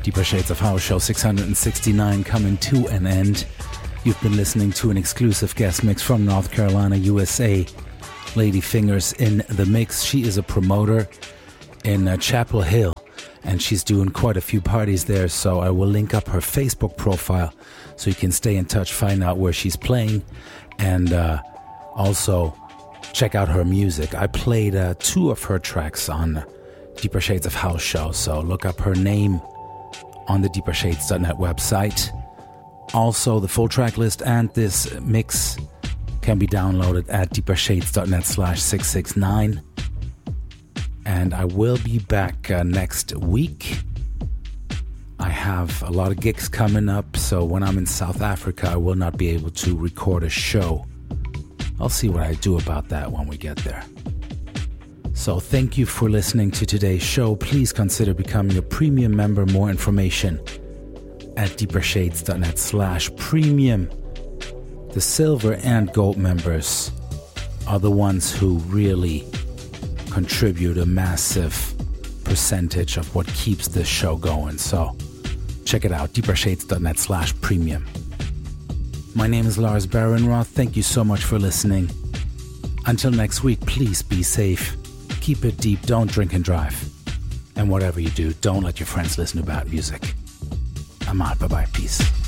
Deeper Shades of House Show 669 coming to an end. You've been listening to an exclusive guest mix from North Carolina, USA. Lady Fingers in the mix. She is a promoter in Chapel Hill, and she's doing quite a few parties there, so I will link up her Facebook profile so you can stay in touch, find out where she's playing, and also check out her music. I played 2 of her tracks on Deeper Shades of House Show, so look up her name on the deepershades.net website. Also, the full track list and this mix can be downloaded at deepershades.net/669. And I will be back next week. I have a lot of gigs coming up, so when I'm in South Africa, I will not be able to record a show. I'll see what I do about that when we get there. So thank you for listening to today's show. Please consider becoming a premium member. More information at deepershades.net/premium. The silver and gold members are the ones who really contribute a massive percentage of what keeps this show going. So check it out, deepershades.net/premium. My name is Lars Barenroth. Thank you so much for listening. Until next week, please be safe. Keep it deep, don't drink and drive. And whatever you do, don't let your friends listen to bad music. I'm out, bye-bye, peace.